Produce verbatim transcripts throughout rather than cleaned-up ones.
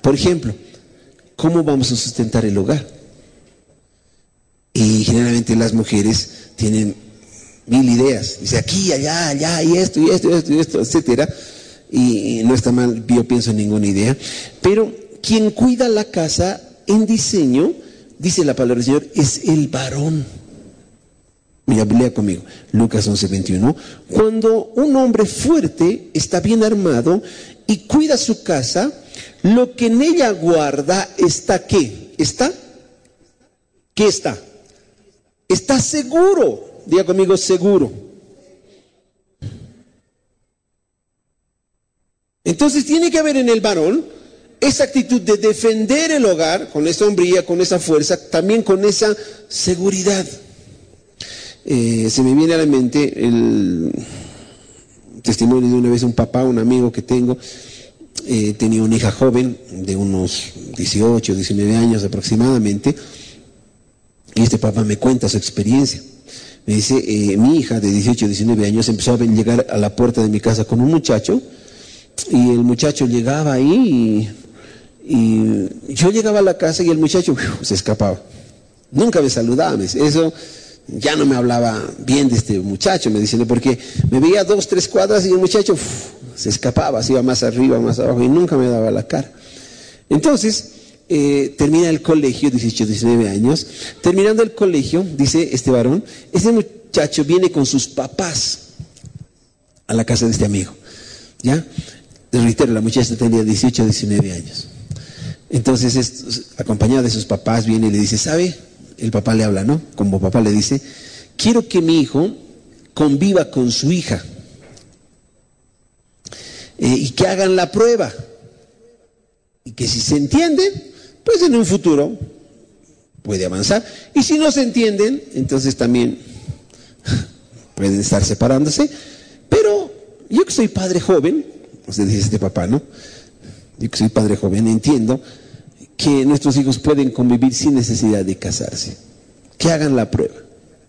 Por ejemplo, ¿cómo vamos a sustentar el hogar? Y generalmente las mujeres tienen mil ideas. Dice aquí, allá, allá, y esto, y esto, y esto, y esto, etcétera. Y no está mal, yo pienso en ninguna idea. Pero quien cuida la casa en diseño, dice la palabra del Señor, es el varón. Mira, lea conmigo, Lucas once, veintiuno. Cuando un hombre fuerte está bien armado y cuida su casa, lo que en ella guarda está ¿qué? ¿Está? ¿Qué está? Está seguro. Diga conmigo, seguro. Entonces tiene que haber en el varón esa actitud de defender el hogar con esa hombría, con esa fuerza, también con esa seguridad. Eh, se me viene a la mente el testimonio de una vez un papá, un amigo que tengo, eh, tenía una hija joven de unos dieciocho, diecinueve años aproximadamente, y este papá me cuenta su experiencia. Me dice, eh, mi hija de dieciocho, diecinueve años empezó a llegar a la puerta de mi casa con un muchacho, y el muchacho llegaba ahí, y, y yo llegaba a la casa y el muchacho uf, se escapaba. Nunca me saludaba, me dice, eso... Ya no me hablaba bien de este muchacho, me dicen, porque me veía dos, tres cuadras y el muchacho uf, se escapaba, se iba más arriba, más abajo y nunca me daba la cara. Entonces, eh, termina el colegio, dieciocho, diecinueve años, terminando el colegio, dice este varón, este muchacho viene con sus papás a la casa de este amigo, ¿ya? Les reitero, la muchacha tenía dieciocho, diecinueve años. Entonces, es, acompañado de sus papás, viene y le dice, ¿sabe? El papá le habla, ¿no? Como papá le dice, quiero que mi hijo conviva con su hija eh, y que hagan la prueba. Y que si se entienden, pues en un futuro puede avanzar. Y si no se entienden, entonces también pueden estar separándose. Pero yo que soy padre joven, usted dice este papá, ¿no? Yo que soy padre joven, entiendo que nuestros hijos pueden convivir sin necesidad de casarse. Que hagan la prueba.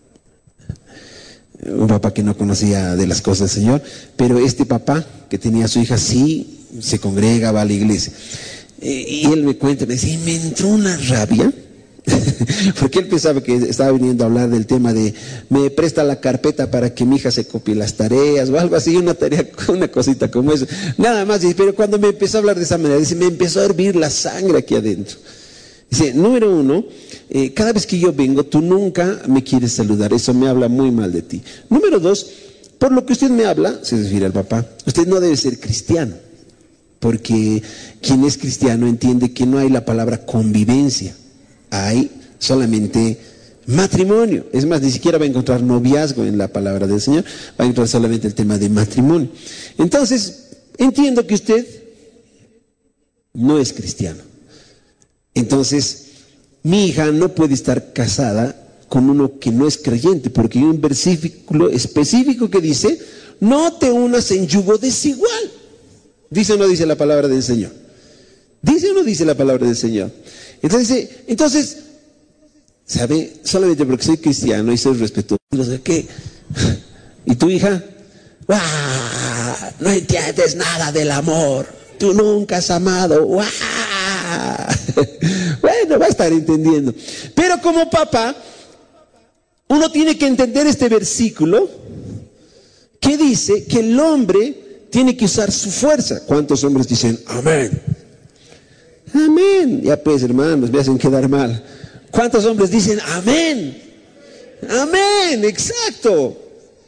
Un papá que no conocía de las cosas del Señor, pero este papá que tenía a su hija sí se congrega, va a la iglesia. Eh, y él me cuenta, me dice, y me entró una rabia, porque él pensaba que estaba viniendo a hablar del tema de, me presta la carpeta para que mi hija se copie las tareas o algo así, una tarea, una cosita como eso. Nada más, pero cuando me empezó a hablar de esa manera, dice, me empezó a hervir la sangre aquí adentro. Dice, número uno, eh, cada vez que yo vengo, tú nunca me quieres saludar, eso me habla muy mal de ti. Número dos, por lo que usted me habla, se refiere al papá, usted no debe ser cristiano, porque quien es cristiano entiende que no hay la palabra convivencia. Hay solamente matrimonio. Es más, ni siquiera va a encontrar noviazgo en la palabra del Señor, va a encontrar solamente el tema de matrimonio. Entonces, entiendo que usted no es cristiano. Entonces, mi hija no puede estar casada con uno que no es creyente, porque hay un versículo específico que dice, no te unas en yugo desigual. ¿Dice o no dice la palabra del Señor? ¿Dice o no dice la palabra del Señor? Entonces, entonces, ¿sabe? Solamente porque soy cristiano y soy respetuoso, ¿qué? ¿Y tu hija? ¡Wow! No entiendes nada del amor. Tú nunca has amado. ¡Wow! Bueno, va a estar entendiendo. Pero como papá, uno tiene que entender este versículo que dice que el hombre tiene que usar su fuerza. ¿Cuántos hombres dicen amén? Amén. Ya pues, hermanos, me hacen quedar mal. ¿Cuántos hombres dicen amén? Amén, exacto.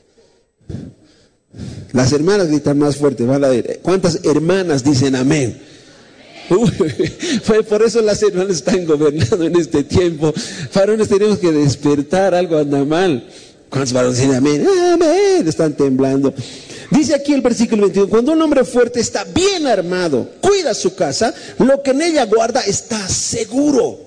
Las hermanas gritan más fuerte, van a ver. ¿Cuántas hermanas dicen amén? Uy, por eso las hermanas están gobernando en este tiempo. Varones, tenemos que despertar, algo anda mal. ¿Cuántos varones dicen amén? Amén, están temblando. Dice aquí el versículo veintiuno, cuando un hombre fuerte está bien armado, cuida su casa, lo que en ella guarda está seguro.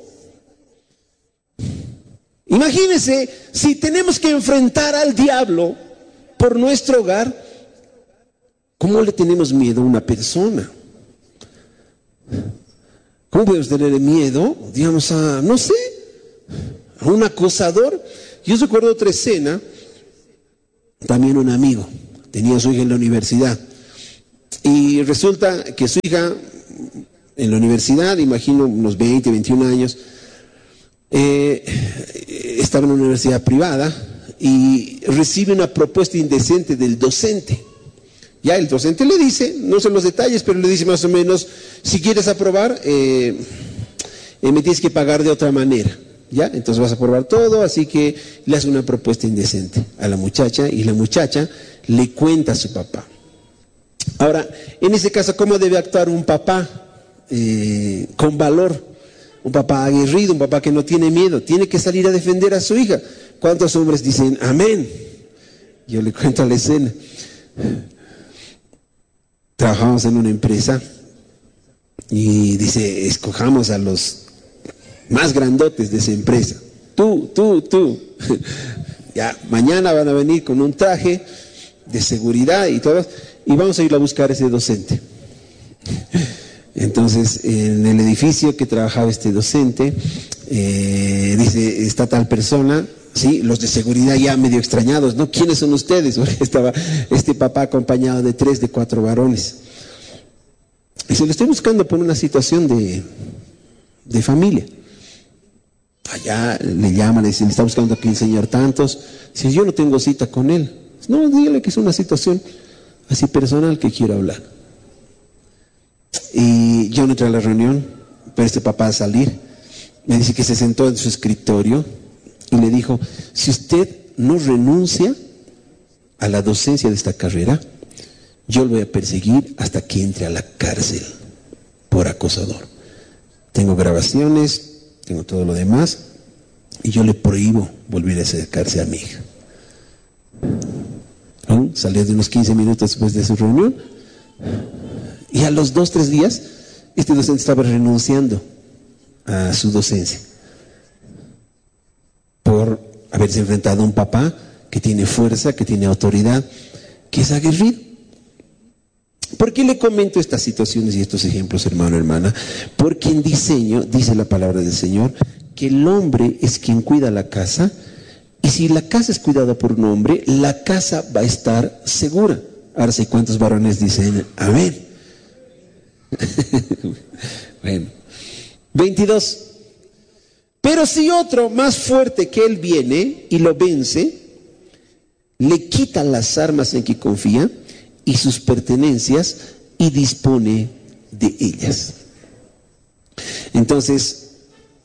Imagínense, si tenemos que enfrentar al diablo por nuestro hogar, ¿cómo le tenemos miedo a una persona? ¿Cómo podemos tener miedo, digamos, a, no sé, a un acosador? Yo recuerdo otra escena, también un amigo, tenía a su hija en la universidad, y resulta que su hija en la universidad, imagino unos veinte, veintiún años, eh, estaba en una universidad privada y recibe una propuesta indecente del docente. Ya el docente le dice, no sé los detalles, pero le dice más o menos, si quieres aprobar, eh, eh, me tienes que pagar de otra manera. ¿Ya? Entonces vas a aprobar todo, así que le hace una propuesta indecente a la muchacha y la muchacha le cuenta a su papá. Ahora, en ese caso, ¿cómo debe actuar un papá? Eh, con valor, un papá aguerrido, un papá que no tiene miedo, tiene que salir a defender a su hija. ¿Cuántos hombres dicen amén? Yo le cuento la escena. Trabajamos en una empresa y dice, escojamos a los más grandotes de esa empresa. Tú, tú, tú. Ya, mañana van a venir con un traje de seguridad y todo, y vamos a ir a buscar a ese docente. Entonces, en el edificio que trabajaba este docente, eh, dice, está tal persona, sí, los de seguridad ya medio extrañados, ¿no? ¿Quiénes son ustedes? Porque estaba este papá acompañado de tres, de cuatro varones. Y se lo estoy buscando por una situación de, de familia. Allá le llaman, le dicen, le está buscando aquí el señor tantos. Si yo no tengo cita con él, no, dígale que es una situación así personal que quiero hablar. Y yo no entré a la reunión, pero este papá a salir, me dice que se sentó en su escritorio y le dijo, si usted no renuncia a la docencia de esta carrera, yo lo voy a perseguir hasta que entre a la cárcel por acosador. Tengo grabaciones, tengo todo lo demás, y yo le prohíbo volver a acercarse a mi hija. ¿No? Salió de unos quince minutos después de su reunión, y a los dos, tres días, este docente estaba renunciando a su docencia por haberse enfrentado a un papá que tiene fuerza, que tiene autoridad, que es aguerrido. ¿Por qué le comento estas situaciones y estos ejemplos, hermano, hermana? Porque en diseño, dice la palabra del Señor, que el hombre es quien cuida la casa, y si la casa es cuidada por un hombre, la casa va a estar segura. Ahora sí, ¿cuántos varones dicen amén? Bueno, veintidós. Pero si otro más fuerte que él viene y lo vence, le quita las armas en que confía y sus pertenencias y dispone de ellas. Entonces,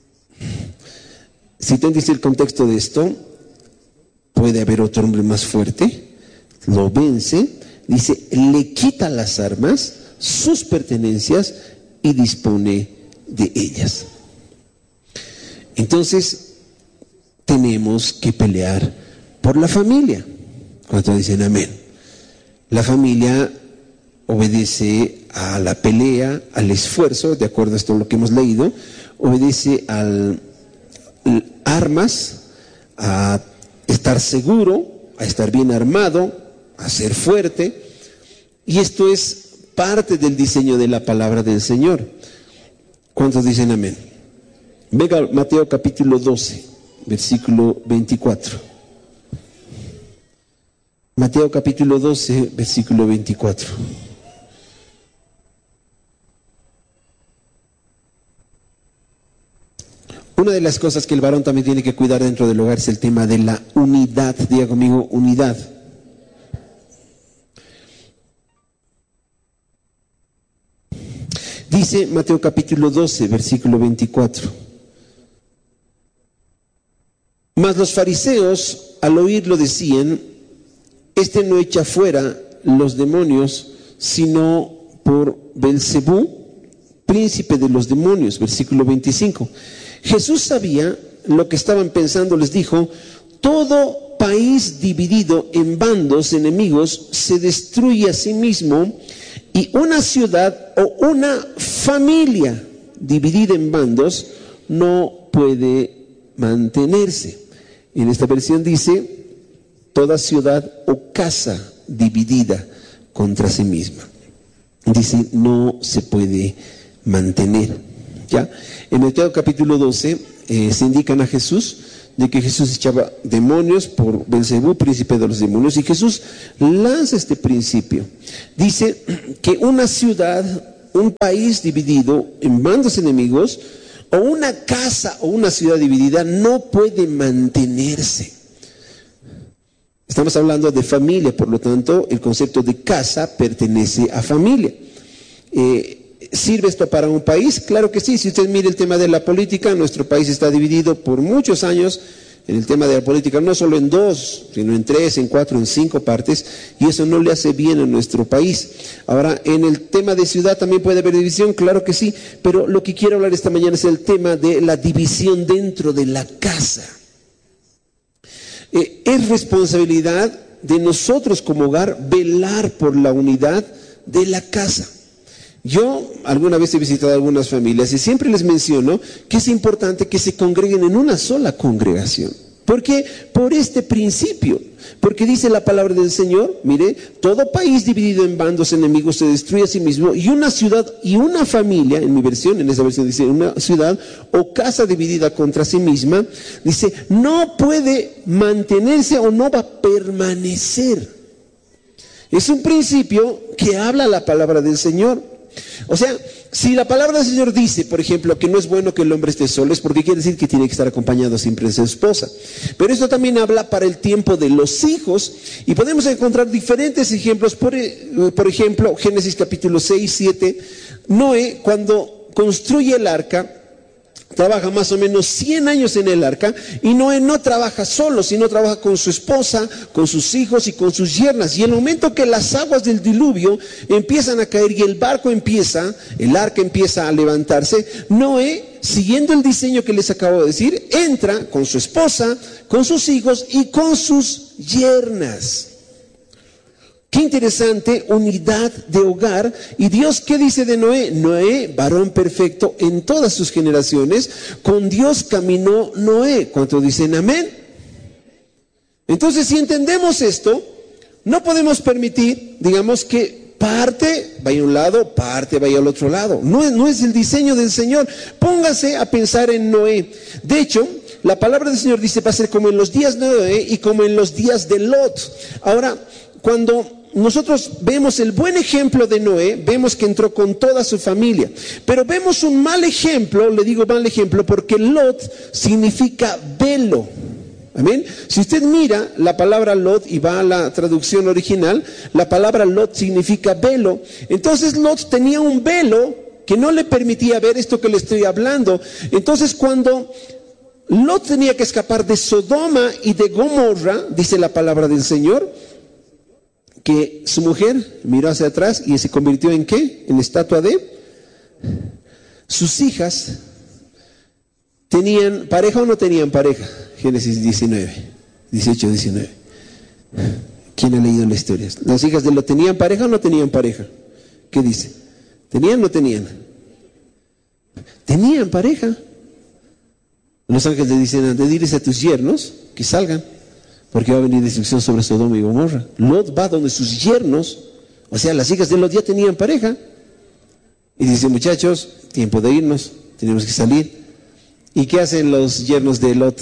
si entiendes el contexto de esto, puede haber otro hombre más fuerte, lo vence, dice, le quita las armas, sus pertenencias y dispone de ellas. Entonces, tenemos que pelear por la familia. ¿Cuántos dicen amén? La familia obedece a la pelea, al esfuerzo, de acuerdo a esto lo que hemos leído, obedece al armas, a estar seguro, a estar bien armado, a ser fuerte, y esto es parte del diseño de la palabra del Señor. ¿Cuántos dicen amén? Venga, Mateo capítulo doce, versículo veinticuatro. Mateo capítulo doce, versículo veinticuatro. Una de las cosas que el varón también tiene que cuidar dentro del hogar es el tema de la unidad. Diga conmigo, unidad. Dice Mateo capítulo doce, versículo veinticuatro. Mas los fariseos al oírlo decían, este no echa fuera los demonios, sino por Belcebú, príncipe de los demonios. Versículo veinticinco. Jesús sabía lo que estaban pensando, les dijo, todo país dividido en bandos enemigos se destruye a sí mismo, y una ciudad o una familia dividida en bandos no puede mantenerse. En esta versión dice, toda ciudad o casa dividida contra sí misma. Dice, no se puede mantener. ¿Ya? En Mateo capítulo doce eh, se indican a Jesús de que Jesús echaba demonios por Belcebú, príncipe de los demonios, y Jesús lanza este principio. Dice que una ciudad un país dividido en bandos enemigos, o una casa o una ciudad dividida, no puede mantenerse. Estamos hablando de familia, por lo tanto, el concepto de casa pertenece a familia. Eh, ¿Sirve esto para un país? Claro que sí. Si usted mira el tema de la política, nuestro país está dividido por muchos años en el tema de la política, no solo en dos, sino en tres, en cuatro, en cinco partes, y eso no le hace bien a nuestro país. Ahora, en el tema de ciudad también puede haber división, claro que sí, pero lo que quiero hablar esta mañana es el tema de la división dentro de la casa. Eh, es responsabilidad de nosotros como hogar velar por la unidad de la casa. Yo alguna vez he visitado algunas familias y siempre les menciono que es importante que se congreguen en una sola congregación. ¿Por qué? Por este principio. Porque dice la palabra del Señor, mire, todo país dividido en bandos enemigos se destruye a sí mismo, y una ciudad y una familia, en mi versión, en esa versión dice una ciudad o casa dividida contra sí misma, dice, no puede mantenerse o no va a permanecer. Es un principio que habla la palabra del Señor. O sea, si la palabra del Señor dice, por ejemplo, que no es bueno que el hombre esté solo, es porque quiere decir que tiene que estar acompañado siempre de su esposa. Pero esto también habla para el tiempo de los hijos, y podemos encontrar diferentes ejemplos. Por, por ejemplo, Génesis capítulo seis, siete, Noé, cuando construye el arca, trabaja más o menos cien años en el arca, y Noé no trabaja solo, sino trabaja con su esposa, con sus hijos y con sus yernas. Y en el momento que las aguas del diluvio empiezan a caer y el barco empieza, el arca empieza a levantarse, Noé, siguiendo el diseño que les acabo de decir, entra con su esposa, con sus hijos y con sus yernas. Qué interesante, unidad de hogar. ¿Y Dios qué dice de Noé? Noé, varón perfecto en todas sus generaciones, con Dios caminó Noé. ¿Cuántos dicen amén? Entonces, si entendemos esto, no podemos permitir, digamos, que parte vaya a un lado, parte vaya al otro lado. No, no es el diseño del Señor. Póngase a pensar en Noé. De hecho, la palabra del Señor dice, va a ser como en los días de Noé y como en los días de Lot. Ahora, cuando nosotros vemos el buen ejemplo de Noé, vemos que entró con toda su familia, pero vemos un mal ejemplo, le digo mal ejemplo porque Lot significa velo. Amén. Si usted mira la palabra Lot y va a la traducción original, la palabra Lot significa velo. Entonces Lot tenía un velo que no le permitía ver esto que le estoy hablando. Entonces cuando Lot tenía que escapar de Sodoma y de Gomorra, dice la palabra del Señor, que su mujer miró hacia atrás y se convirtió en ¿qué? En estatua de sus hijas. ¿Tenían pareja o no tenían pareja? Génesis diecinueve, dieciocho, diecinueve. ¿Quién ha leído la historia? ¿Las hijas de Lot tenían pareja o no tenían pareja? ¿Qué dice? ¿Tenían o no tenían? Tenían pareja. Los ángeles le dicen, de diles a tus yernos que salgan, porque va a venir destrucción sobre Sodoma y Gomorra. Lot va donde sus yernos, o sea, las hijas de Lot ya tenían pareja. Y dice, muchachos, tiempo de irnos, tenemos que salir. ¿Y qué hacen los yernos de Lot?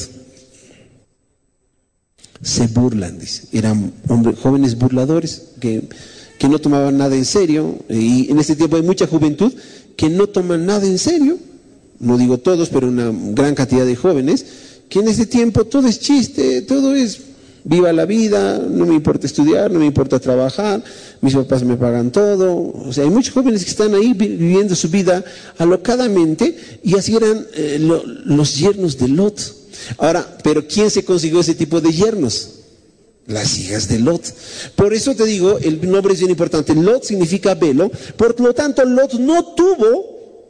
Se burlan, dice. Eran hombres, jóvenes burladores que, que no tomaban nada en serio. Y en este tiempo hay mucha juventud que no toman nada en serio. No digo todos, pero una gran cantidad de jóvenes que en este tiempo todo es chiste, todo es viva la vida, no me importa estudiar, no me importa trabajar, mis papás me pagan todo. O sea, hay muchos jóvenes que están ahí viviendo su vida alocadamente, y así eran eh, lo, los yernos de Lot. Ahora, ¿pero quién se consiguió ese tipo de yernos? Las hijas de Lot. Por eso te digo, el nombre es bien importante. Lot significa velo, por lo tanto Lot no tuvo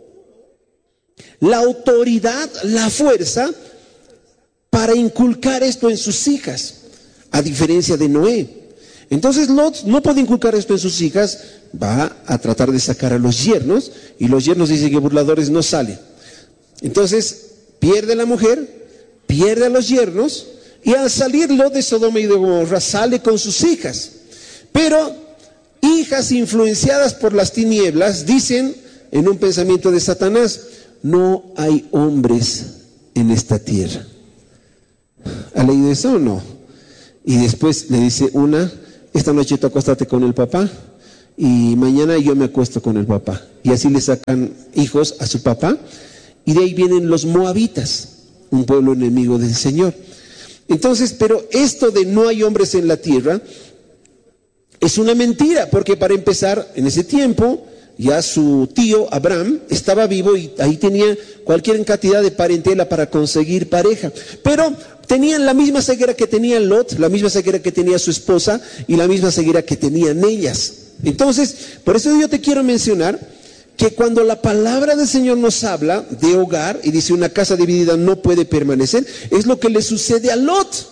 la autoridad, la fuerza para inculcar esto en sus hijas, a diferencia de Noé. Entonces Lot no puede inculcar esto en sus hijas, va a tratar de sacar a los yernos, y los yernos dicen que burladores no salen. Entonces pierde la mujer, pierde a los yernos, y al salir Lot de Sodoma y de Gomorra sale con sus hijas. Pero hijas influenciadas por las tinieblas dicen en un pensamiento de Satanás, no hay hombres en esta tierra. ¿Ha leído eso o no? Y después le dice una, esta noche tú acostate con el papá y mañana yo me acuesto con el papá. Y así le sacan hijos a su papá, y de ahí vienen los moabitas, un pueblo enemigo del Señor. Entonces, pero esto de no hay hombres en la tierra es una mentira, porque para empezar, en ese tiempo, ya su tío Abraham estaba vivo y ahí tenía cualquier cantidad de parentela para conseguir pareja. Pero tenían la misma ceguera que tenía Lot, la misma ceguera que tenía su esposa y la misma ceguera que tenían ellas. Entonces, por eso yo te quiero mencionar que cuando la palabra del Señor nos habla de hogar y dice una casa dividida no puede permanecer, es lo que le sucede a Lot.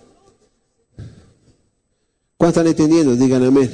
¿Cuántos están entendiendo? Digan amén.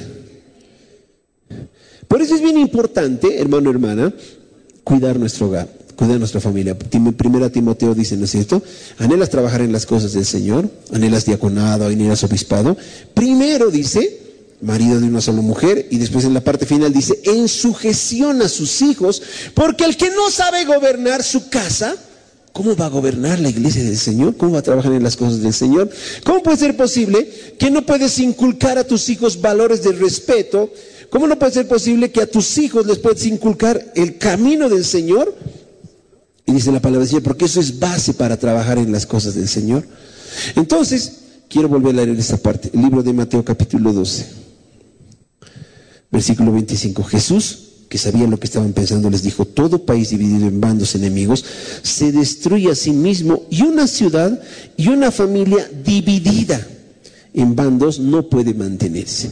Por eso es bien importante, hermano, hermana, cuidar nuestro hogar, cuidar nuestra familia. Primera Timoteo dice, ¿no es cierto? Anhelas trabajar en las cosas del Señor, anhelas diaconado, anhelas obispado. Primero dice, marido de una sola mujer, y después en la parte final dice, en sujeción a sus hijos, porque el que no sabe gobernar su casa, ¿cómo va a gobernar la iglesia del Señor? ¿Cómo va a trabajar en las cosas del Señor? ¿Cómo puede ser posible que no puedes inculcar a tus hijos valores de respeto? ¿Cómo no puede ser posible que a tus hijos les puedes inculcar el camino del Señor? Y dice la palabra del Señor, porque eso es base para trabajar en las cosas del Señor. Entonces, quiero volver a leer esta parte, el libro de Mateo capítulo doce, versículo veinticinco. Jesús, que sabía lo que estaban pensando, les dijo, todo país dividido en bandos enemigos se destruye a sí mismo, y una ciudad y una familia dividida en bandos no puede mantenerse.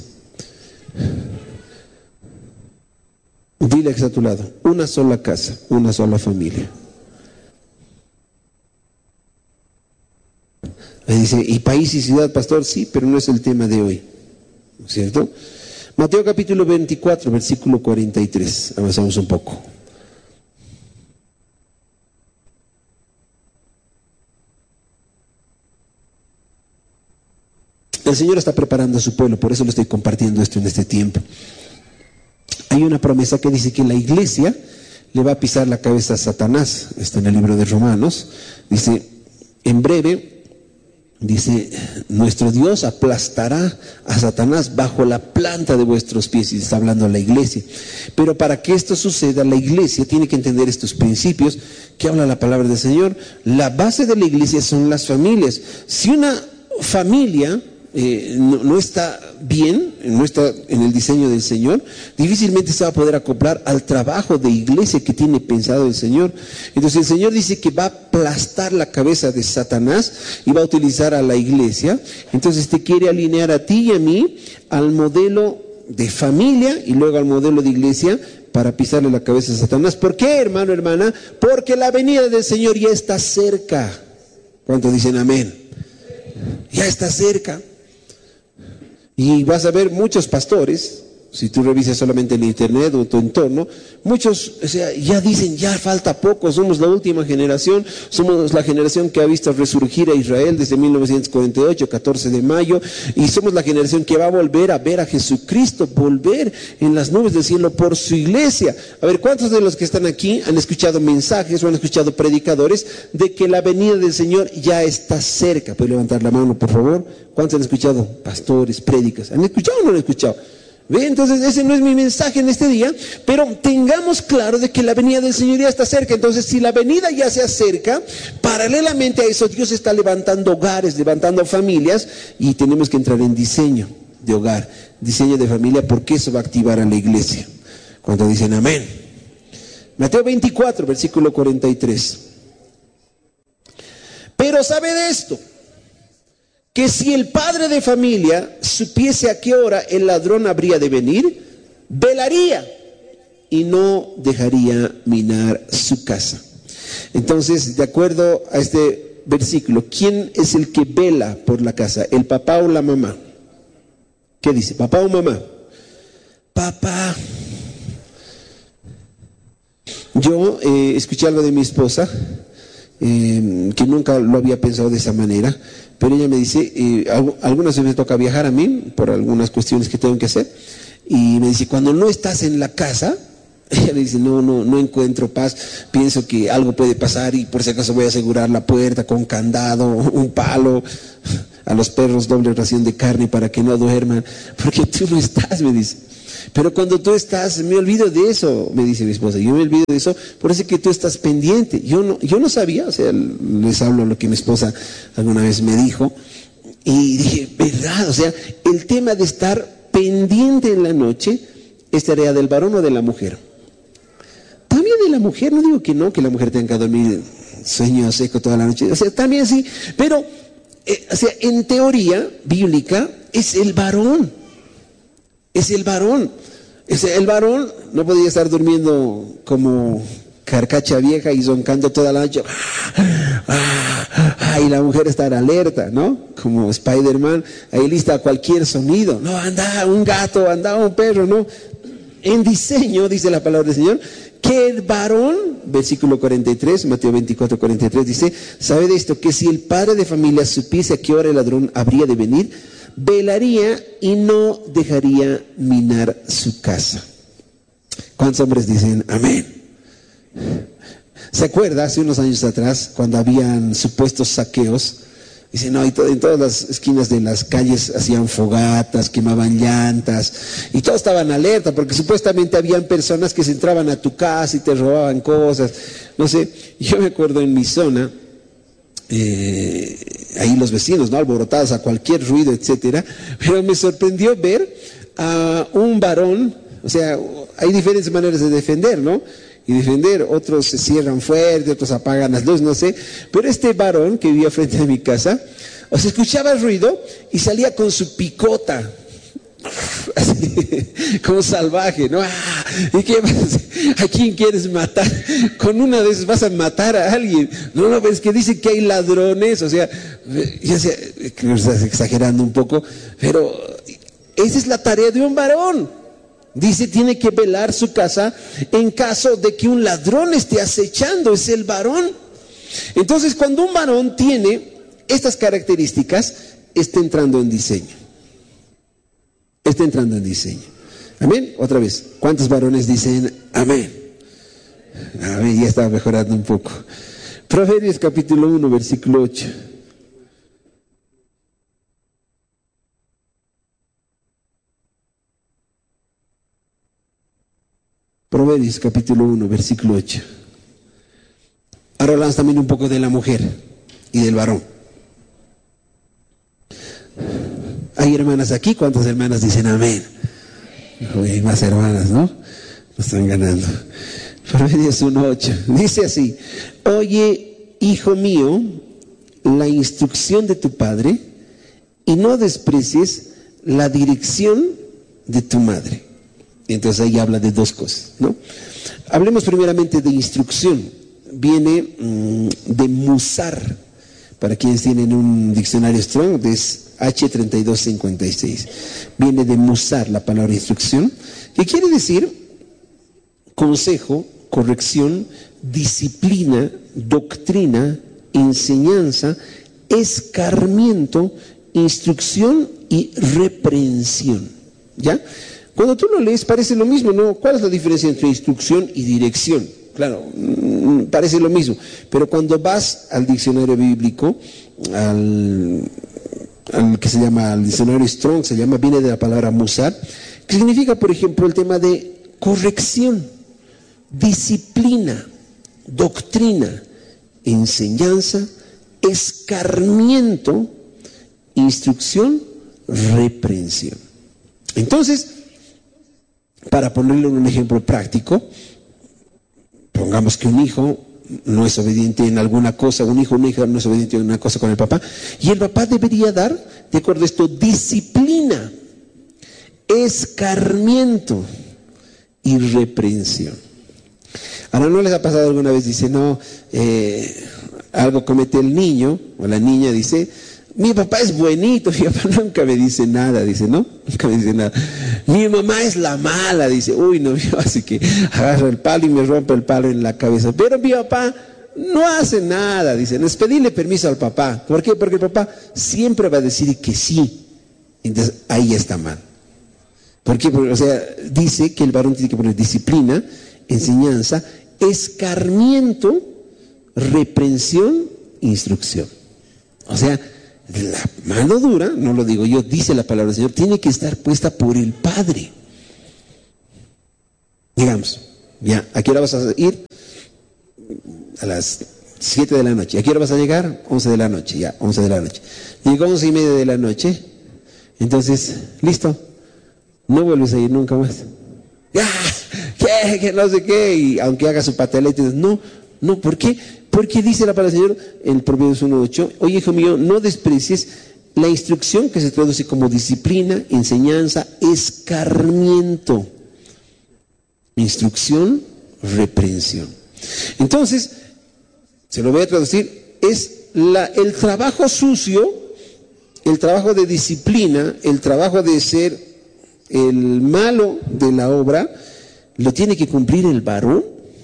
Dile que está a tu lado, una sola casa, una sola familia. Ahí dice, ¿y país y ciudad, pastor? Sí, pero no es el tema de hoy, ¿no es cierto? Mateo capítulo veinticuatro, versículo cuarenta y tres, avanzamos un poco. El Señor está preparando a su pueblo, por eso lo estoy compartiendo esto en este tiempo. Hay una promesa que dice que la iglesia le va a pisar la cabeza a Satanás. Está en el libro de Romanos. Dice, en breve, dice, nuestro Dios aplastará a Satanás bajo la planta de vuestros pies. Y está hablando a la iglesia. Pero para que esto suceda, la iglesia tiene que entender estos principios que habla la palabra del Señor. La base de la iglesia son las familias. Si una familia Eh, no, no está bien, no está en el diseño del Señor, difícilmente se va a poder acoplar al trabajo de iglesia que tiene pensado el Señor. Entonces el Señor dice que va a aplastar la cabeza de Satanás y va a utilizar a la iglesia. Entonces te quiere alinear a ti y a mí al modelo de familia y luego al modelo de iglesia para pisarle la cabeza a Satanás. ¿Por qué, hermano, hermana? Porque la venida del Señor ya está cerca. ¿Cuántos dicen amén? Ya está cerca. Y vas a ver muchos pastores, si tú revisas solamente en internet o tu entorno, muchos, o sea, ya dicen, ya falta poco, somos la última generación, somos la generación que ha visto resurgir a Israel desde mil novecientos cuarenta y ocho, catorce de mayo, y somos la generación que va a volver a ver a Jesucristo, volver en las nubes del cielo por su iglesia. A ver, ¿cuántos de los que están aquí han escuchado mensajes o han escuchado predicadores de que la venida del Señor ya está cerca? ¿Puede levantar la mano, por favor? ¿Cuántos han escuchado? Pastores, prédicas, ¿han escuchado o no han escuchado? ¿Ve? Entonces ese no es mi mensaje en este día, pero tengamos claro de que la venida del Señor ya está cerca. Entonces si la venida ya se acerca, paralelamente a eso Dios está levantando hogares, levantando familias, y tenemos que entrar en diseño de hogar, diseño de familia, porque eso va a activar a la iglesia. Cuando dicen amén. Mateo veinticuatro, versículo cuarenta y tres. Pero sabe de esto, que si el padre de familia supiese a qué hora el ladrón habría de venir, velaría y no dejaría minar su casa. Entonces, de acuerdo a este versículo, ¿quién es el que vela por la casa? ¿El papá o la mamá? ¿Qué dice? ¿Papá o mamá? Papá. Yo eh, escuché algo de mi esposa, eh, que nunca lo había pensado de esa manera. Pero ella me dice, eh, algunas veces me toca viajar a mí por algunas cuestiones que tengo que hacer, y me dice, cuando no estás en la casa, ella le dice, no, no, no encuentro paz, pienso que algo puede pasar y por si acaso voy a asegurar la puerta con candado, un palo, a los perros doble ración de carne para que no duerman, porque tú no estás, me dice. Pero cuando tú estás, me olvido de eso, me dice mi esposa, yo me olvido de eso, por eso es que tú estás pendiente. Yo no, yo no sabía, o sea, les hablo lo que mi esposa alguna vez me dijo, y dije, verdad, o sea, el tema de estar pendiente en la noche es tarea del varón o de la mujer. También de la mujer, no digo que no, que la mujer tenga que dormir sueño seco toda la noche, o sea, también sí, pero, eh, o sea, en teoría bíblica es el varón, es el varón, es el varón no podía estar durmiendo como carcacha vieja y zoncando toda la noche, y la mujer estar alerta, ¿no? Como Spider-Man, ahí lista a cualquier sonido, no, anda un gato, anda un perro, ¿no? En diseño, dice la palabra del Señor, que el varón, versículo cuarenta y tres, Mateo veinticuatro, cuarenta y tres, dice, ¿sabe de esto? Que si el padre de familia supiese a qué hora el ladrón habría de venir, velaría y no dejaría minar su casa. ¿Cuántos hombres dicen amén? ¿Se acuerda hace unos años atrás cuando habían supuestos saqueos? Dice, no, y todo, en todas las esquinas de las calles hacían fogatas, quemaban llantas, y todos estaban alerta, porque supuestamente habían personas que se entraban a tu casa y te robaban cosas. No sé, yo me acuerdo en mi zona, eh, ahí los vecinos, ¿no? Alborotados a cualquier ruido, etcétera, pero me sorprendió ver a un varón, o sea, hay diferentes maneras de defender, ¿no? Y defender, otros se cierran fuerte, otros apagan las luces, no sé, pero este varón que vivía frente a mi casa, o se escuchaba el ruido y salía con su picota, así, como salvaje, ¿no? Ah, ¿y qué vas? ¿A quién quieres matar? Con una de esas vas a matar a alguien. No, no, es que dice que hay ladrones, o sea, ya sé, creo que estás exagerando un poco, pero esa es la tarea de un varón. Dice, tiene que velar su casa en caso de que un ladrón esté acechando, es el varón. Entonces, cuando un varón tiene estas características, está entrando en diseño. Está entrando en diseño. Amén. Otra vez, ¿cuántos varones dicen amén? Amén, ya estaba mejorando un poco. Proverbios capítulo uno, versículo ocho. Proverbios capítulo uno, versículo ocho. Ahora hablamos también un poco de la mujer y del varón. Hay hermanas aquí, ¿cuántas hermanas dicen amén? Hay más hermanas, ¿no? Nos están ganando. Proverbios uno, ocho. Dice así, oye, hijo mío, la instrucción de tu padre y no desprecies la dirección de tu madre. Entonces ahí habla de dos cosas, ¿no? Hablemos primeramente de instrucción. Viene mmm, de musar. Para quienes tienen un diccionario Strong, es H treinta y dos cincuenta y seis. Viene de musar la palabra instrucción, que quiere decir consejo, corrección, disciplina, doctrina, enseñanza, escarmiento, instrucción y reprensión. ¿Ya? Cuando tú lo lees parece lo mismo, ¿no? ¿Cuál es la diferencia entre instrucción y dirección? Claro, parece lo mismo, pero cuando vas al diccionario bíblico, al, al que se llama, al diccionario Strong, se llama, viene de la palabra musar, que significa, por ejemplo, el tema de corrección, disciplina, doctrina, enseñanza, escarmiento, instrucción, reprensión. Entonces, para ponerle un ejemplo práctico, pongamos que un hijo no es obediente en alguna cosa, un hijo o una hija no es obediente en una cosa con el papá, y el papá debería dar, de acuerdo a esto, disciplina, escarmiento y reprensión. Ahora, ¿no les ha pasado alguna vez? Dice, no, eh, algo comete el niño o la niña, dice, mi papá es buenito, mi papá nunca me dice nada, dice, ¿no? Nunca me dice nada. Mi mamá es la mala, dice, uy, no, así que agarra el palo y me rompe el palo en la cabeza. Pero mi papá no hace nada, dice, no es pedirle permiso al papá. ¿Por qué? Porque el papá siempre va a decir que sí. Entonces, ahí está mal. ¿Por qué? Porque, o sea, dice que el varón tiene que poner disciplina, enseñanza, escarmiento, reprensión, instrucción. O sea, la mano dura, no lo digo yo, dice la palabra del Señor, tiene que estar puesta por el Padre. Digamos, ya, ¿a qué hora vas a ir? A las siete de la noche. ¿A qué hora vas a llegar? once de la noche, ya, once de la noche. Llegó a once y media de la noche, entonces, listo, no vuelves a ir nunca más. ¡Ah! ¿Qué? Que no sé qué, y aunque haga su patalete, no, no, ¿por qué? Porque dice la palabra del Señor en Proverbios uno ocho, oye, hijo mío, no desprecies la instrucción que se traduce como disciplina, enseñanza, escarmiento. Instrucción, reprensión. Entonces, se lo voy a traducir, es la, el trabajo sucio, el trabajo de disciplina, el trabajo de ser el malo de la obra, lo tiene que cumplir el varón.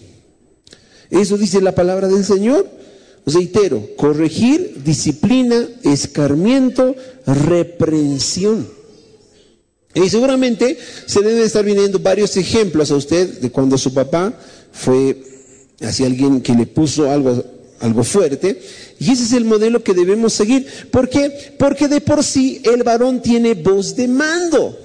Eso dice la palabra del Señor. Reitero, corregir, disciplina, escarmiento, reprensión. Y seguramente se deben estar viniendo varios ejemplos a usted de cuando su papá fue hacia alguien que le puso algo, algo fuerte. Y ese es el modelo que debemos seguir. ¿Por qué? Porque de por sí el varón tiene voz de mando.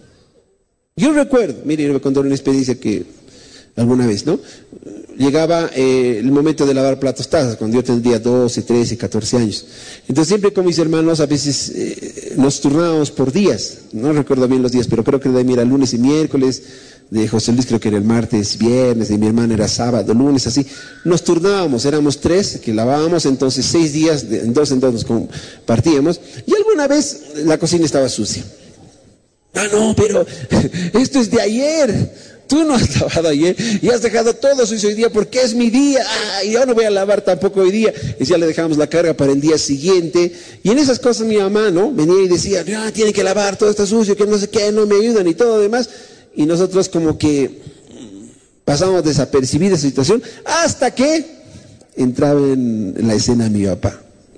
Yo recuerdo, mire, le voy a contar una experiencia que alguna vez, ¿no? Llegaba eh, el momento de lavar platos, tazas, cuando yo tendría doce, trece, catorce años. Entonces siempre con mis hermanos a veces eh, nos turnábamos por días, no recuerdo bien los días, pero creo que de mí era lunes y miércoles, de José Luis creo que era el martes, viernes, de mi hermana era sábado, lunes, así. Nos turnábamos, éramos tres que lavábamos, entonces seis días, de, en dos en dos nos compartíamos, y alguna vez la cocina estaba sucia. Ah, no, pero esto es de ayer. Tú no has lavado ayer y has dejado todo sucio hoy día porque es mi día. Ah, y yo no voy a lavar tampoco hoy día. Y ya le dejamos la carga para el día siguiente. Y en esas cosas mi mamá, ¿no? Venía y decía, ah, tiene que lavar, todo está sucio, que no sé qué, no me ayudan y todo lo demás. Y nosotros como que pasamos desapercibida esa situación hasta que entraba en, en la escena mi papá.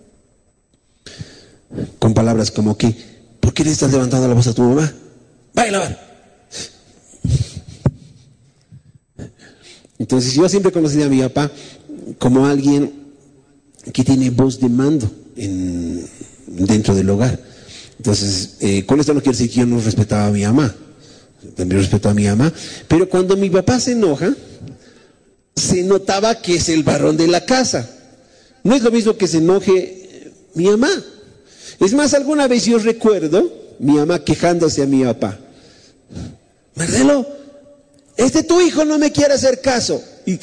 Con palabras como que, ¿por qué le estás levantando la voz a tu mamá? Vaya a lavar. Entonces yo siempre conocí a mi papá como alguien que tiene voz de mando en, dentro del hogar. Entonces, eh, con esto no quiero decir que yo no respetaba a mi mamá, también respeto a mi mamá, pero cuando mi papá se enoja, se notaba que es el varón de la casa. No es lo mismo que se enoje mi mamá. Es más, alguna vez yo recuerdo mi mamá quejándose a mi papá. Marcelo, este tu hijo no me quiere hacer caso. Y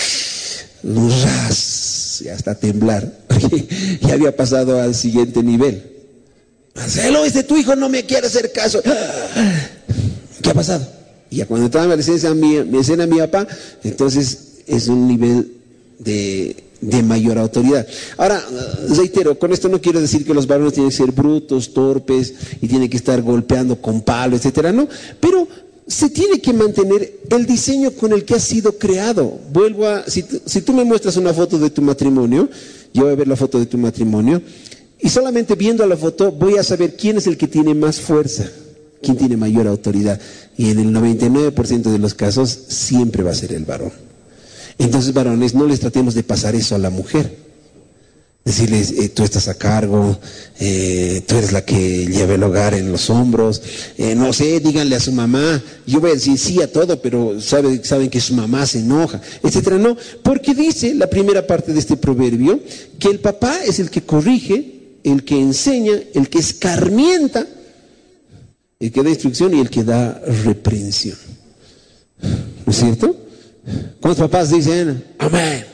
ras, ya hasta temblar. Ya había pasado al siguiente nivel. Marcelo, este tu hijo no me quiere hacer caso. ¿Qué ha pasado? Y ya cuando estaba en la escena mi, mi escena mi papá, entonces es un nivel de, de mayor autoridad. Ahora, reitero, con esto no quiero decir que los varones tienen que ser brutos, torpes y tienen que estar golpeando con palo, etcétera, no, pero se tiene que mantener el diseño con el que has sido creado. Vuelvo a, si, si tú me muestras una foto de tu matrimonio, yo voy a ver la foto de tu matrimonio, y solamente viendo la foto voy a saber quién es el que tiene más fuerza, quién tiene mayor autoridad. Y en el noventa y nueve por ciento de los casos siempre va a ser el varón. Entonces, varones, no les tratemos de pasar eso a la mujer. Decirles, eh, tú estás a cargo, eh, tú eres la que lleva el hogar en los hombros, eh, no sé, díganle a su mamá, yo voy a decir sí a todo, pero sabe, saben que su mamá se enoja, etcétera. No, porque dice la primera parte de este proverbio que el papá es el que corrige, el que enseña, el que escarmienta, el que da instrucción y el que da reprensión. ¿No es cierto? ¿Cuántos papás dicen amén?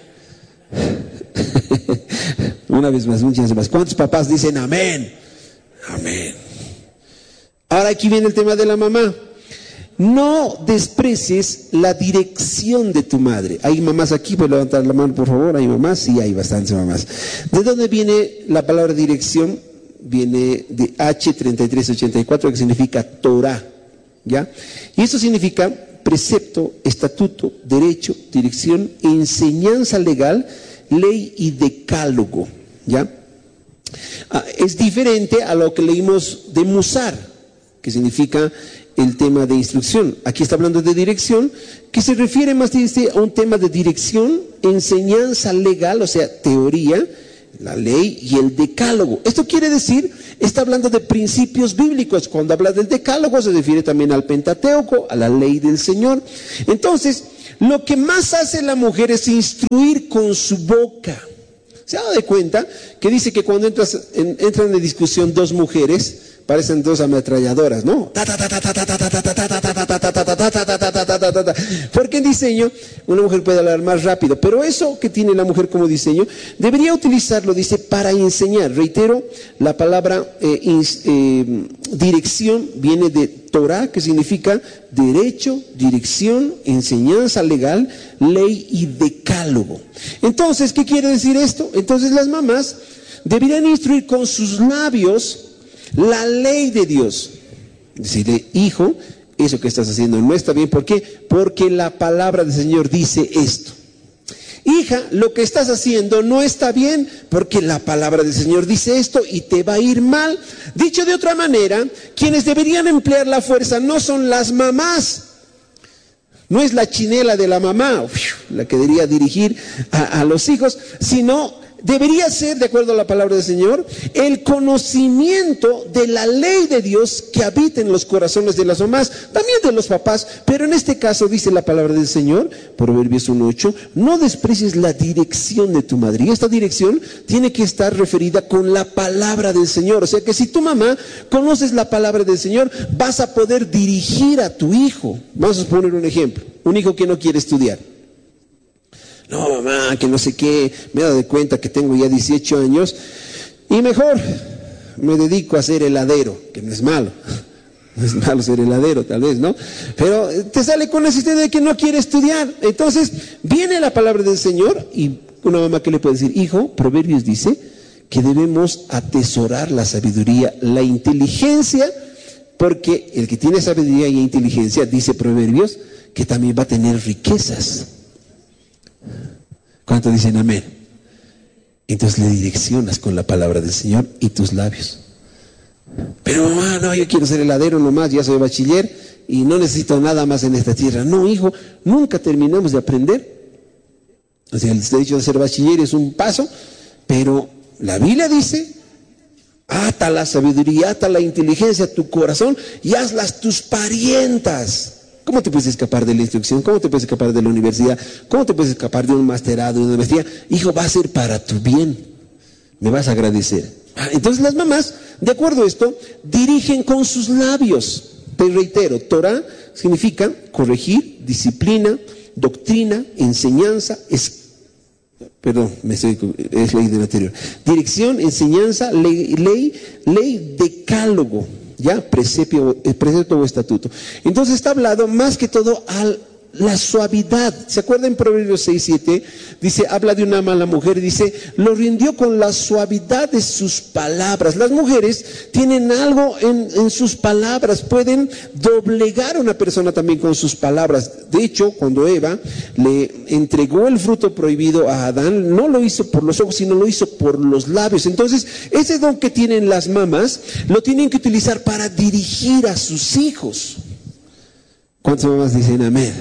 Una vez más, muchas más. ¿Cuántos papás dicen amén? Amén. Ahora aquí viene el tema de la mamá. No desprecies la dirección de tu madre. ¿Hay mamás aquí? ¿Puedo levantar la mano, por favor? ¿Hay mamás? Sí, hay bastantes mamás. ¿De dónde viene la palabra dirección? Viene de H treinta y tres ochenta y cuatro, que significa Torah, ¿ya? Y eso significa precepto, estatuto, derecho, dirección, enseñanza legal, ley y decálogo, ¿ya? Ah, es diferente a lo que leímos de musar, que significa el tema de instrucción. Aquí está hablando de dirección, que se refiere más a un tema de dirección, enseñanza legal, o sea, teoría, la ley y el decálogo. Esto quiere decir, está hablando de principios bíblicos. Cuando habla del decálogo se refiere también al Pentateuco, a la ley del Señor. Entonces, lo que más hace la mujer es instruir con su boca. ¿Se ha dado de cuenta que dice que cuando entras en, entran en discusión dos mujeres, parecen dos ametralladoras, ¿no? Porque en diseño una mujer puede hablar más rápido, pero eso que tiene la mujer como diseño debería utilizarlo, dice, para enseñar. Reitero, la palabra eh, ins, eh, dirección viene de Torah, que significa derecho, dirección, enseñanza legal, ley y decálogo. Entonces, ¿qué quiere decir esto? Entonces las mamás deberían instruir con sus labios la ley de Dios. Decirle, hijo, eso que estás haciendo no está bien. ¿Por qué? Porque la palabra del Señor dice esto. Hija, lo que estás haciendo no está bien porque la palabra del Señor dice esto y te va a ir mal. Dicho de otra manera, quienes deberían emplear la fuerza no son las mamás. No es la chinela de la mamá, la que debería dirigir a, a los hijos, sino debería ser, de acuerdo a la palabra del Señor, el conocimiento de la ley de Dios que habita en los corazones de las mamás, también de los papás, pero en este caso dice la palabra del Señor, Proverbios uno ocho, no desprecies la dirección de tu madre. Y esta dirección tiene que estar referida con la palabra del Señor. O sea que si tu mamá conoces la palabra del Señor, vas a poder dirigir a tu hijo. Vamos a poner un ejemplo, un hijo que no quiere estudiar. No, mamá, que no sé qué, me he dado de cuenta que tengo ya dieciocho años y mejor me dedico a ser heladero, que no es malo, no es malo ser heladero tal vez, ¿no? Pero te sale con la existencia de que no quiere estudiar. Entonces viene la palabra del Señor y una mamá que le puede decir, hijo, Proverbios dice que debemos atesorar la sabiduría, la inteligencia, porque el que tiene sabiduría y inteligencia, dice Proverbios, que también va a tener riquezas. ¿Cuántos dicen amén? Entonces le direccionas con la palabra del Señor y tus labios. Pero mamá, no, yo quiero ser heladero nomás, ya soy bachiller y no necesito nada más en esta tierra. No, hijo, nunca terminamos de aprender. O sea, el hecho de ser bachiller es un paso, pero la Biblia dice, ata la sabiduría, ata la inteligencia a tu corazón y hazlas tus parientas. ¿Cómo te puedes escapar de la instrucción? ¿Cómo te puedes escapar de la universidad? ¿Cómo te puedes escapar de un masterado, de una maestría? Hijo, va a ser para tu bien. Me vas a agradecer. Ah, entonces las mamás, de acuerdo a esto, dirigen con sus labios. Te reitero, Torah significa corregir, disciplina, doctrina, enseñanza, es, perdón, me estoy, es ley del anterior. Dirección, enseñanza, ley, ley, ley, decálogo. Ya, precepto, precepto o estatuto. Entonces está hablado más que todo a la suavidad. ¿Se acuerdan en Proverbios seis siete? Dice, habla de una mala mujer, dice, lo rindió con la suavidad de sus palabras. Las mujeres tienen algo en, en sus palabras, pueden doblegar a una persona también con sus palabras. De hecho, cuando Eva le entregó el fruto prohibido a Adán, no lo hizo por los ojos, sino lo hizo por los labios. Entonces, ese don que tienen las mamás, lo tienen que utilizar para dirigir a sus hijos. ¿Cuántas mamás dicen amén?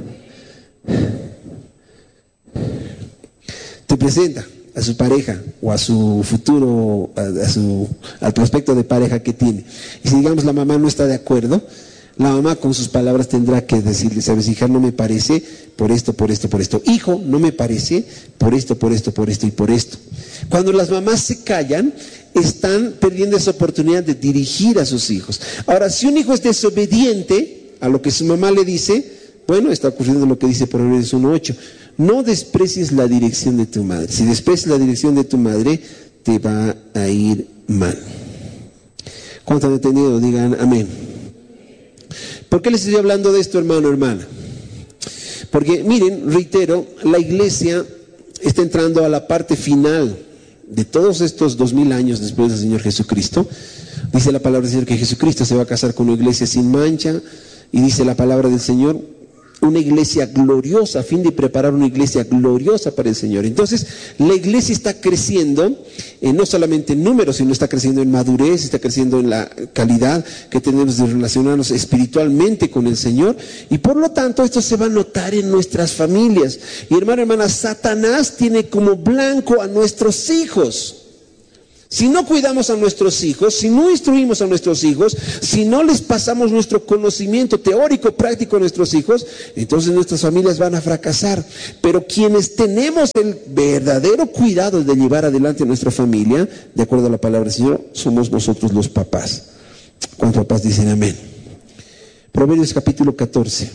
Te presenta a su pareja o a su futuro, a, a su, al prospecto de pareja que tiene. Y si digamos la mamá no está de acuerdo, la mamá con sus palabras tendrá que decirle, sabes, hija, no me parece por esto, por esto, por esto. Hijo, no me parece por esto, por esto, por esto y por esto. Cuando las mamás se callan, están perdiendo esa oportunidad de dirigir a sus hijos. Ahora, si un hijo es desobediente a lo que su mamá le dice, bueno, está ocurriendo lo que dice Proverbios uno ocho. No desprecies la dirección de tu madre. Si desprecias la dirección de tu madre, te va a ir mal. ¿Cuántos han entendido? Digan amén. ¿Por qué les estoy hablando de esto, hermano, hermana? Porque, miren, reitero, la iglesia está entrando a la parte final de todos estos dos mil años después del Señor Jesucristo. Dice la palabra del Señor que Jesucristo se va a casar con una iglesia sin mancha. Y dice la palabra del Señor, una iglesia gloriosa, a fin de preparar una iglesia gloriosa para el Señor. Entonces, la iglesia está creciendo, eh, no solamente en números, sino está creciendo en madurez, está creciendo en la calidad que tenemos de relacionarnos espiritualmente con el Señor. Y por lo tanto, esto se va a notar en nuestras familias. Y hermano, hermana, Satanás tiene como blanco a nuestros hijos. Si no cuidamos a nuestros hijos, si no instruimos a nuestros hijos, si no les pasamos nuestro conocimiento teórico, práctico a nuestros hijos, entonces nuestras familias van a fracasar. Pero quienes tenemos el verdadero cuidado de llevar adelante nuestra familia, de acuerdo a la palabra del Señor, somos nosotros los papás. ¿Cuántos papás dicen amén? Proverbios capítulo catorce.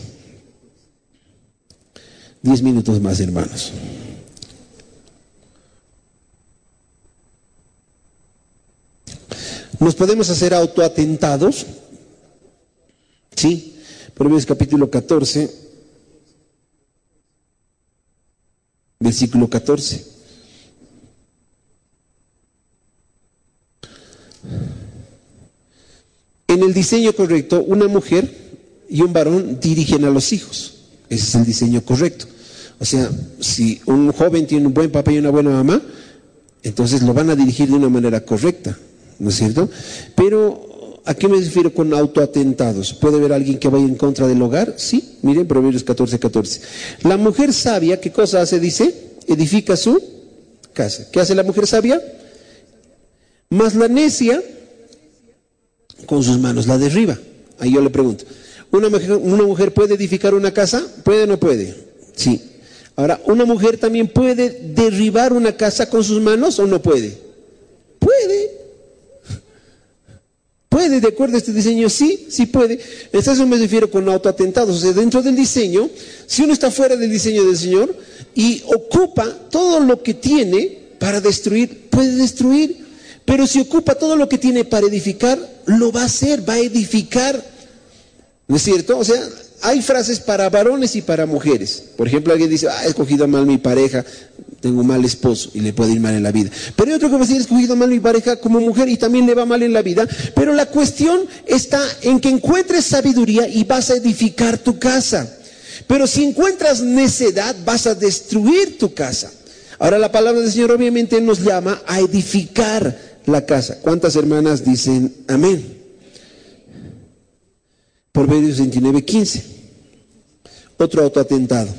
Diez minutos más, hermanos. ¿Nos podemos hacer autoatentados? Sí. Proverbios capítulo catorce, versículo catorce. En el diseño correcto, una mujer y un varón dirigen a los hijos. Ese es el diseño correcto. O sea, si un joven tiene un buen papá y una buena mamá, entonces lo van a dirigir de una manera correcta. ¿No es cierto? Pero, ¿a qué me refiero con autoatentados? ¿Puede haber alguien que vaya en contra del hogar? Sí, miren, Proverbios catorce, catorce. La mujer sabia, ¿qué cosa hace? Dice, edifica su casa. ¿Qué hace la mujer sabia? Mas la necia, con sus manos la derriba. Ahí yo le pregunto, ¿una mujer, una mujer puede edificar una casa? ¿Puede o no puede? Sí. Ahora, ¿una mujer también puede derribar una casa con sus manos o no puede? Puede. ¿Puede, de acuerdo a este diseño? Sí, sí puede. Entonces eso me refiero con autoatentados. O sea, dentro del diseño, si uno está fuera del diseño del Señor y ocupa todo lo que tiene para destruir, puede destruir. Pero si ocupa todo lo que tiene para edificar, lo va a hacer, va a edificar. ¿No es cierto? O sea, hay frases para varones y para mujeres. Por ejemplo, alguien dice, ah, he escogido mal mi pareja, tengo un mal esposo y le puede ir mal en la vida. Pero hay otro que va a decir, he escogido mal mi pareja como mujer y también le va mal en la vida. Pero la cuestión está en que encuentres sabiduría y vas a edificar tu casa. Pero si encuentras necedad, vas a destruir tu casa. Ahora la palabra del Señor obviamente nos llama a edificar la casa. ¿Cuántas hermanas dicen amén? Proverbios veintinueve, quince. Otro autoatentado.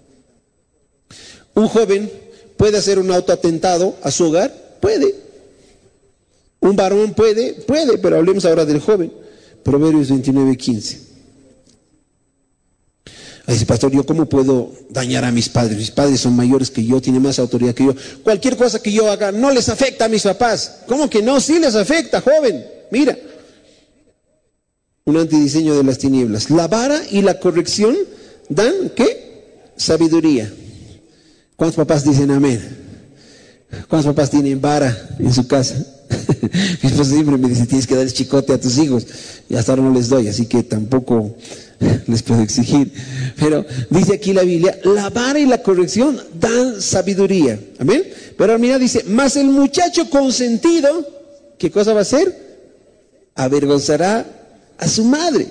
Un joven puede hacer un autoatentado a su hogar, puede. Un varón puede, puede, pero hablemos ahora del joven. Proverbios veintinueve, quince. Ahí dice, pastor, ¿yo cómo puedo dañar a mis padres? Mis padres son mayores que yo, tienen más autoridad que yo. Cualquier cosa que yo haga no les afecta a mis papás. ¿Cómo que no? Sí les afecta, joven. Mira. Un antidiseño de las tinieblas. La vara y la corrección dan, ¿qué? Sabiduría. ¿Cuántos papás dicen amén? ¿Cuántos papás tienen vara en su casa? Mi esposa siempre me dice, tienes que dar el chicote a tus hijos. Y hasta ahora no les doy, así que tampoco les puedo exigir. Pero dice aquí la Biblia, la vara y la corrección dan sabiduría. Amén. Pero mira, dice, mas el muchacho consentido, ¿qué cosa va a hacer? Avergonzará a su madre.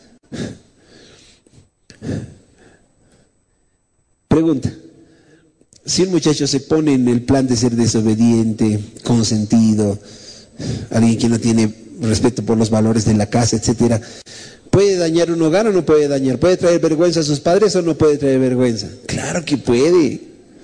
Pregunta, si un muchacho se pone en el plan de ser desobediente, consentido, alguien que no tiene respeto por los valores de la casa, etcétera, ¿puede dañar un hogar o no puede dañar? ¿Puede traer vergüenza a sus padres o no puede traer vergüenza? Claro que puede.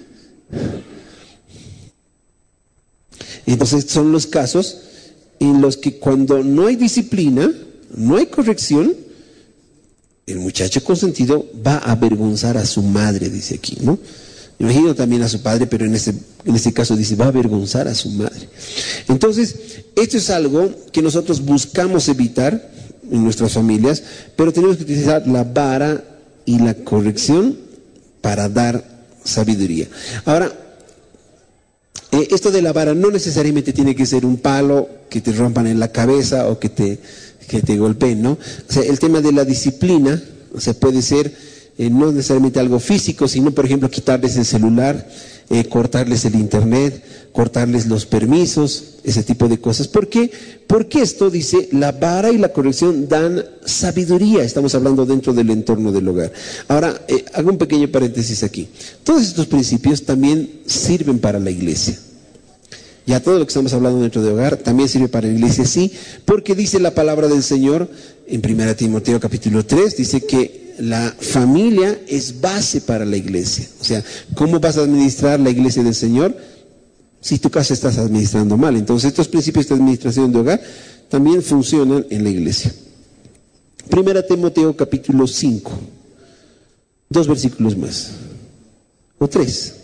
Entonces son los casos en los que cuando no hay disciplina, no hay corrección, el muchacho consentido va a avergonzar a su madre, dice aquí, ¿no? Imagino también a su padre, pero en este, en este caso dice, va a avergonzar a su madre. Entonces, esto es algo que nosotros buscamos evitar en nuestras familias, pero tenemos que utilizar la vara y la corrección para dar sabiduría. Ahora, eh, esto de la vara no necesariamente tiene que ser un palo que te rompan en la cabeza o que te, que te golpeen, ¿no? O sea, el tema de la disciplina, o sea, puede ser eh, no necesariamente algo físico, sino, por ejemplo, quitarles el celular, eh, cortarles el internet, cortarles los permisos, ese tipo de cosas. ¿Por qué? Porque esto dice, la vara y la corrección dan sabiduría. Estamos hablando dentro del entorno del hogar. Ahora, eh, hago un pequeño paréntesis aquí. Todos estos principios también sirven para la iglesia. Ya todo lo que estamos hablando dentro del hogar también sirve para la iglesia, sí, porque dice la palabra del Señor en primera Timoteo capítulo tres, dice que la familia es base para la iglesia. O sea, ¿cómo vas a administrar la iglesia del Señor? si tu casa estás administrando mal. Entonces estos principios de administración de hogar también funcionan en la iglesia. Primera Timoteo capítulo cinco, dos versículos más, o tres.